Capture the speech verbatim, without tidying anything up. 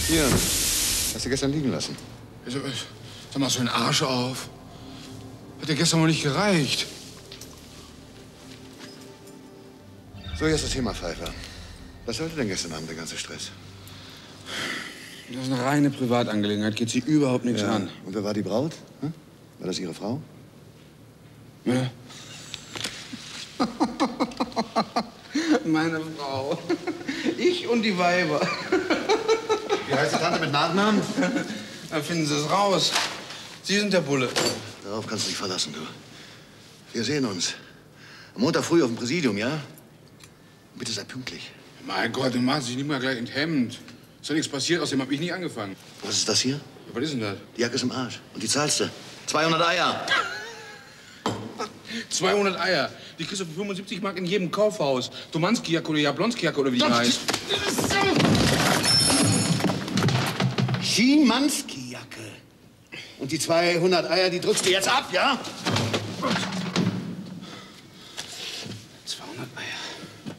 Hier, hast du gestern liegen lassen. Also, sag mal, so einen Arsch auf. Hat dir gestern wohl nicht gereicht. So, jetzt das Thema Pfeiffer. Was sollte denn gestern Abend der ganze Stress? Das ist eine reine Privatangelegenheit. Geht sie überhaupt nichts Ja. an. Und wer war die Braut? Hm? War das Ihre Frau? Ja. Meine Frau. Ich und die Weiber. Wie heißt die Tante mit Nachnamen? Dann finden Sie es raus. Sie sind der Bulle. Darauf kannst du dich verlassen, du. Wir sehen uns. Am Montag früh auf dem Präsidium, ja? Bitte sei pünktlich. Mein Gott, du machst dich nicht mal gleich enthemmt. Ist doch nichts passiert, außerdem hab ich nicht angefangen. Was ist das hier? Ja, was ist denn das? Die Jacke ist im Arsch. Und die zahlst du. zweihundert Eier. zweihundert Eier. Die kriegst du für fünfundsiebzig Mark in jedem Kaufhaus. Domanski-Jacke oder Jablonski-Jacke oder wie die heißt. Schimanski-Jacke. Und die zweihundert Eier, die drückst du jetzt ab, ja? zweihundert Eier.